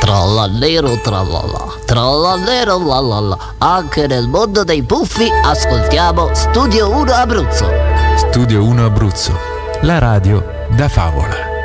Trallallero trallallà, trallallero lallallà. Anche nel mondo dei puffi ascoltiamo Studio 1 Abruzzo. Studio 1 Abruzzo, la radio da favola.